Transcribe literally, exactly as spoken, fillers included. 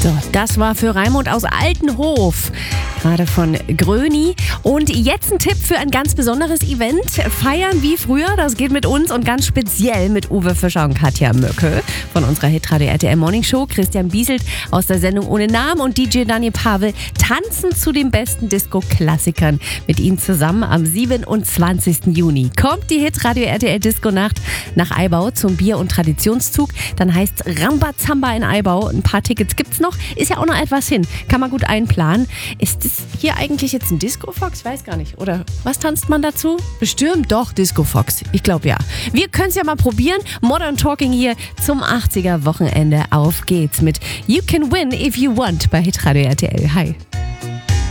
So, das war für Raimund aus Altenhof, gerade von Gröni. Und jetzt ein Tipp für ein ganz besonderes Event. Feiern wie früher, das geht mit uns und ganz speziell mit Uwe Fischer und Katja Möcke von unserer Hitradio R T L Morning Show. Christian Bieselt aus der Sendung Ohne Namen und D J Daniel Pavel tanzen zu den besten Disco-Klassikern mit ihnen zusammen am siebenundzwanzigsten Juni. Kommt die Hitradio R T L Disco Nacht nach Aibau zum Bier- und Traditionszug. Dann heißt Rambazamba in Aibau. Ein paar Tickets gibt's noch. Ist ja auch noch etwas hin. Kann man gut einplanen. Ist das hier eigentlich jetzt ein Disco-Fox? Weiß gar nicht. Oder was tanzt man dazu? Bestimmt doch Disco-Fox. Ich glaube ja. Wir können es ja mal probieren. Modern Talking hier zum achtziger Wochenende. Auf geht's mit You Can Win If You Want bei Hitradio R T L. Hi.